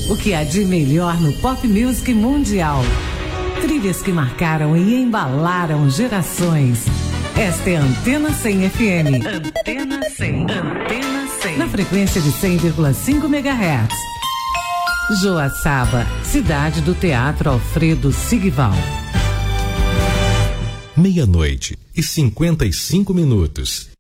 O que há de melhor no pop music mundial. Trilhas que marcaram e embalaram gerações. Esta é a Antena 100 FM. Antena 100. Antena 100. Na frequência de 100,5 MHz. Joaçaba, cidade do Teatro Alfredo Sigval. 00:55.